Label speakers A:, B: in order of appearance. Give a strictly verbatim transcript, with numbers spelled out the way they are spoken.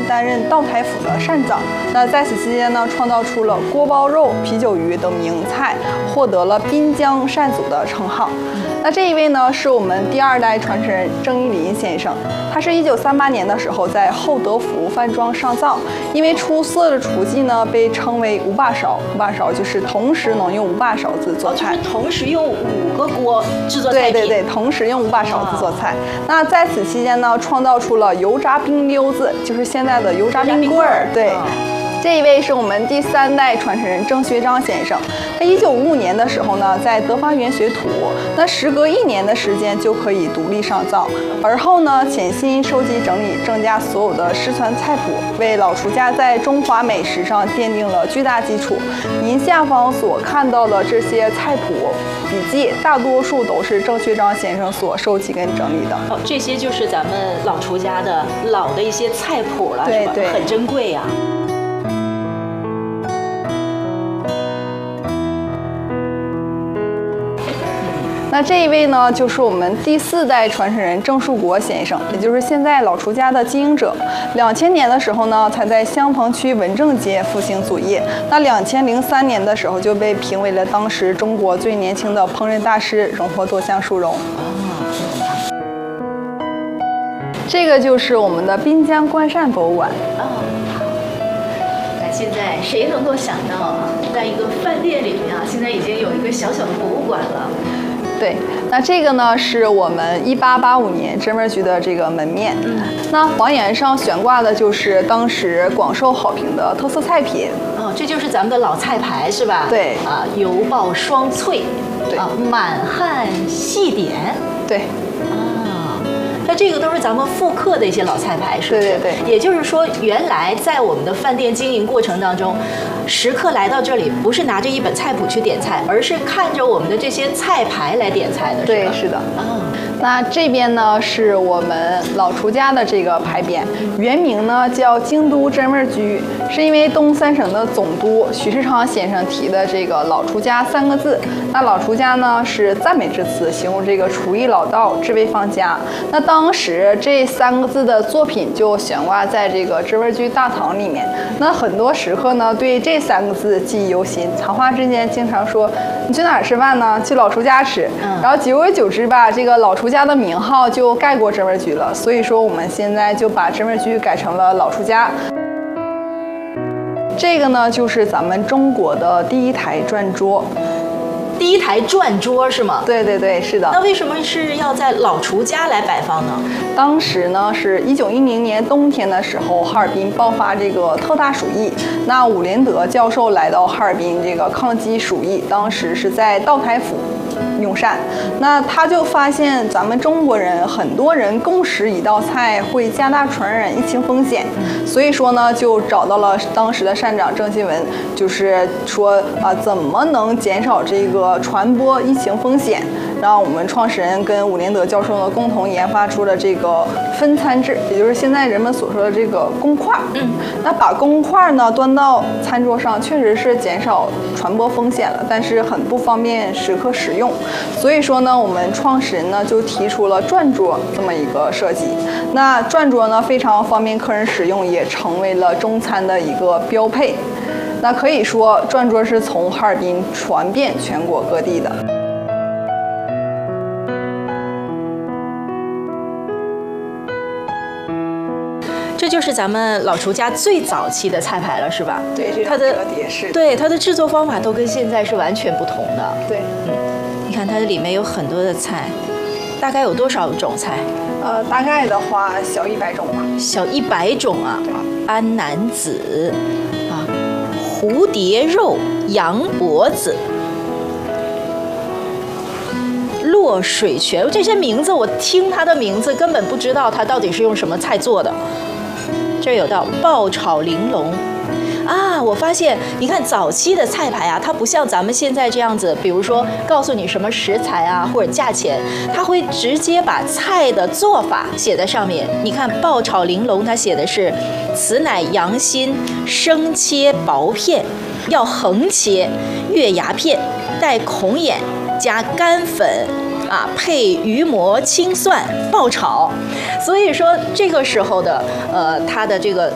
A: 担任道台府的膳长。那在此期间呢，创造出了锅包肉、啤酒鱼等名菜，获得了滨江膳祖的称号。那这一位呢，是我们第二代传承人郑一林先生。他是一九三八年的时候在厚德福饭庄上灶，因为出色的厨技呢，被称为五把勺。五把勺就是同时能用五把勺子做菜，
B: 哦、就是同时用五个锅制作菜品。
A: 对对对，同时用五把勺子做菜。那在此期间呢，创造出了油炸冰溜子，就是现在的油炸冰棍儿。对。哦，这一位是我们第三代传承人郑学章先生。他一九五五年的时候呢，在德发园学徒，那时隔一年的时间就可以独立上灶。而后呢，潜心收集整理郑家所有的失传菜谱，为老厨家在中华美食上奠定了巨大基础。您下方所看到的这些菜谱笔记，大多数都是郑学章先生所收集跟整理的。
B: 哦，这些就是咱们老厨家的老的一些菜谱了，
A: 对
B: 是吧？
A: 对，
B: 很珍贵呀。
A: 那这一位呢，就是我们第四代传承人郑树国先生，也就是现在老厨家的经营者。两千年的时候呢，才在襄滂区文正街复兴祖业。那两千零三年的时候，就被评为了当时中国最年轻的烹饪大师，荣获多项殊荣。这个就是我们的滨江官膳博物馆。
B: 哦，那现在谁能够想到啊，在一个饭店里面啊，现在已经有一个小小的博物馆了。
A: 对，那这个呢是我们一八八五年真味居的这个门面。嗯，那房檐上悬挂的就是当时广受好评的特色菜品。
B: 哦，这就是咱们的老菜牌是吧？
A: 对。
B: 啊，油爆双脆。
A: 对。
B: 啊，满汉细点。
A: 对。
B: 那这个都是咱们复刻的一些老菜牌，是不是？
A: 对对对。
B: 也就是说，原来在我们的饭店经营过程当中，食客来到这里，不是拿着一本菜谱去点菜，而是看着我们的这些菜牌来点菜的，是吧？
A: 对，是的。啊，那这边呢是我们老厨家的这个牌匾，原名呢叫京都真味居，是因为东三省的总督许世昌先生提的这个老厨家三个字。那老厨家呢是赞美之词，形容这个厨艺老道，智慧方家。那当时这三个字的作品就悬挂在这个真味居大堂里面。那很多食客呢对这三个字记忆犹新，谈话之间经常说：“你去哪儿吃饭呢？去老厨家吃。”嗯，然后久而久之吧，这个老厨家的名号就盖过真味居了。所以说我们现在就把真味居改成了老厨家。这个呢就是咱们中国的第一台转桌。
B: 第一台转桌是吗？
A: 对对对，是的。
B: 那为什么是要在老厨家来摆放呢？
A: 当时呢是一九一零年冬天的时候，哈尔滨爆发这个特大鼠疫。那伍连德教授来到哈尔滨这个抗击鼠疫，当时是在道台府用膳。那他就发现咱们中国人很多人共食一道菜会加大传染疫情风险，所以说呢就找到了当时的膳长郑新文，就是说啊、呃、怎么能减少这个传播疫情风险，让我们创始人跟伍连德教授呢共同研发出了这个分餐制，也就是现在人们所说的这个公筷。嗯，那把公筷呢端到餐桌上，确实是减少传播风险了，但是很不方便食客使用。所以说呢，我们创始人呢就提出了转桌这么一个设计。那转桌呢非常方便客人使用，也成为了中餐的一个标配。那可以说，转桌是从哈尔滨传遍全国各地的。
B: 这就是咱们老厨家最早期的菜牌了，是吧？
A: 对，这
B: 它的
A: 折叠式，
B: 对它的制作方法都跟现在是完全不同的。
A: 对，
B: 嗯，你看它的里面有很多的菜，大概有多少种菜？
A: 呃，大概的话小一百种吧。
B: 小一百种啊！安南子啊，蝴蝶肉、羊脖子、落水泉，这些名字我听它的名字根本不知道它到底是用什么菜做的。这有道爆炒玲珑啊，我发现你看早期的菜牌啊，它不像咱们现在这样子，比如说告诉你什么食材啊或者价钱，它会直接把菜的做法写在上面。你看爆炒玲珑，它写的是此乃羊心生切薄片，要横切，月牙片，带孔眼，加干粉。啊，配鱼膜、青蒜爆炒，所以说这个时候的呃，它的这个